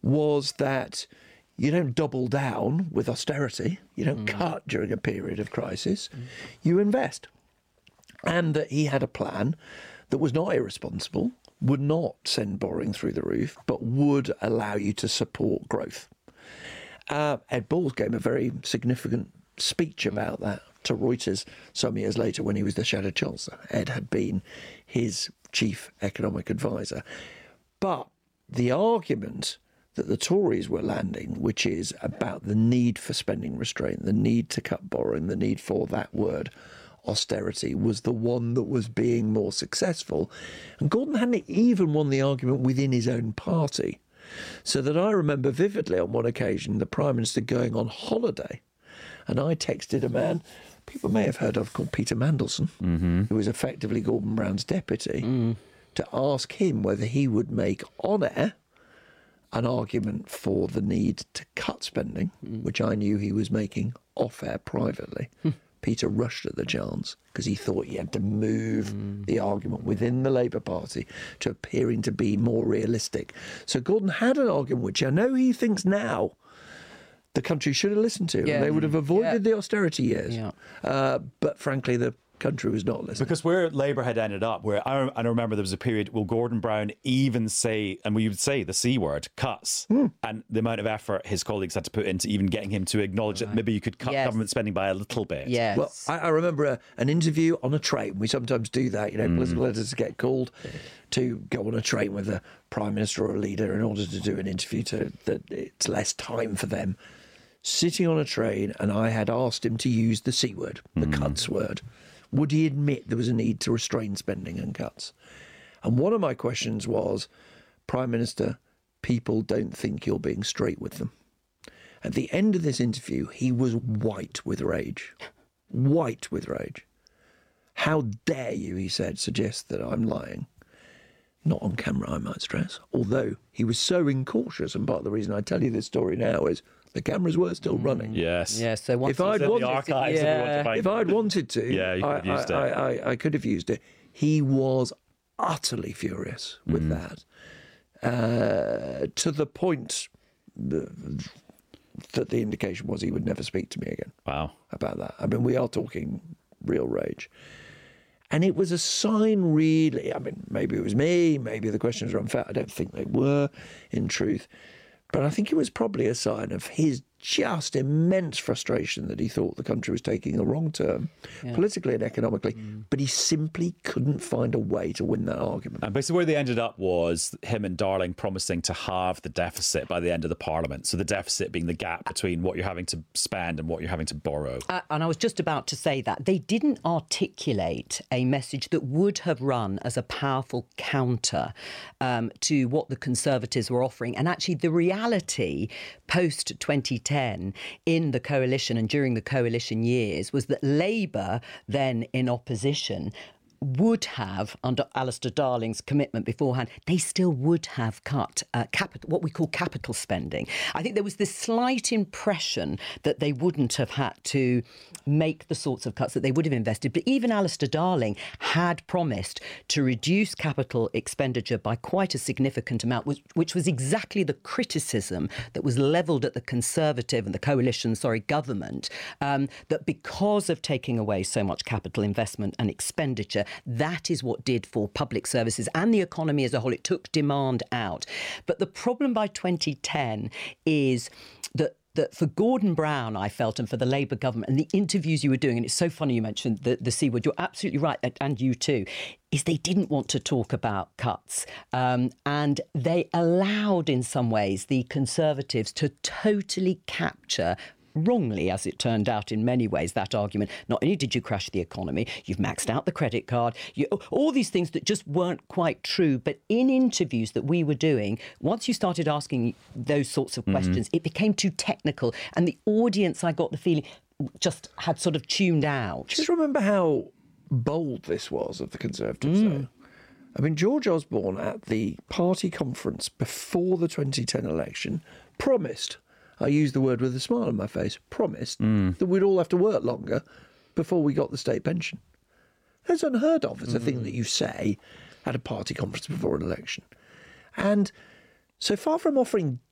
was that you don't double down with austerity, you don't cut during a period of crisis, you invest. And that he had a plan that was not irresponsible, would not send borrowing through the roof, but would allow you to support growth. Ed Balls gave a very significant speech about that to Reuters some years later when he was the Shadow Chancellor. Ed had been his chief economic advisor. But the argument that the Tories were landing, which is about the need for spending restraint, the need to cut borrowing, the need for that word austerity, was the one that was being more successful. And Gordon hadn't even won the argument within his own party. So that I remember vividly on one occasion the Prime Minister going on holiday, and I texted a man people may have heard of called Peter Mandelson, who was effectively Gordon Brown's deputy, to ask him whether he would make on air an argument for the need to cut spending, which I knew he was making off air privately. Peter rushed at the chance because he thought he had to move the argument within the Labour Party to appearing to be more realistic. So Gordon had an argument which I know he thinks now the country should have listened to. And they would have avoided the austerity years. But frankly, the country was not listening. Because where Labour had ended up, where I remember there was a period where Gordon Brown even say, and we would say the C word, cuts, and the amount of effort his colleagues had to put into even getting him to acknowledge that maybe you could cut government spending by a little bit. Well, I remember an interview on a train. We sometimes do that, political editors get called to go on a train with a Prime Minister or a leader in order to do an interview that it's less time for them. Sitting on a train, and I had asked him to use the C word, the cuts word. Would he admit there was a need to restrain spending and cuts? And one of my questions was, Prime Minister, people don't think you're being straight with them. At the end of this interview, he was white with rage. White with rage. How dare you, he said, suggest that I'm lying. Not on camera, I might stress. Although he was so incautious, and part of the reason I tell you this story now is the cameras were still running. Yes. So if I'd wanted to, you could have used it. I could have used it. He was utterly furious with that, to the point that the indication was he would never speak to me again. Wow. About that. I mean, we are talking real rage. And it was a sign, really. I mean, maybe it was me, maybe the questions were unfair. I don't think they were, in truth. But I think it was probably a sign of his just immense frustration that he thought the country was taking a wrong turn, politically and economically, but he simply couldn't find a way to win that argument. And basically where they ended up was him and Darling promising to halve the deficit by the end of the Parliament. So the deficit being the gap between what you're having to spend and what you're having to borrow. And I was just about to say that. They didn't articulate a message that would have run as a powerful counter to what the Conservatives were offering. And actually the reality post-2010 in the coalition and during the coalition years was that Labour, then in opposition, would have, under Alistair Darling's commitment beforehand, they still would have cut what we call capital spending. I think there was this slight impression that they wouldn't have had to make the sorts of cuts that they would have invested. But even Alistair Darling had promised to reduce capital expenditure by quite a significant amount, which was exactly the criticism that was levelled at the Conservative and the coalition, government, that because of taking away so much capital investment and expenditure, that is what did for public services and the economy as a whole. It took demand out. But the problem by 2010 is that for Gordon Brown, I felt, and for the Labour government, and the interviews you were doing, and it's so funny you mentioned the C word, you're absolutely right, and you too, is they didn't want to talk about cuts. And they allowed, in some ways, the Conservatives to totally capture, wrongly, as it turned out in many ways, that argument. Not only did you crash the economy, you've maxed out the credit card, all these things that just weren't quite true. But in interviews that we were doing, once you started asking those sorts of questions, it became too technical. And the audience, I got the feeling, just had sort of tuned out. Just remember how bold this was of the Conservatives, though. I mean, George Osborne at the party conference before the 2010 election promised, I use the word with a smile on my face, promised that we'd all have to work longer before we got the state pension. That's unheard of as a thing that you say at a party conference before an election. And so far from offering